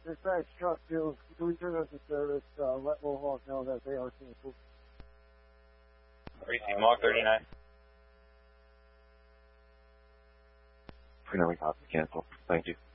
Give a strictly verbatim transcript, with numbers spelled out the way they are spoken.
Dispatch truck two, do return us to service, uh, let Mohawk know that they are canceled. Receive Mohawk thirty-nine. Frequently copy, cancel. Thank you.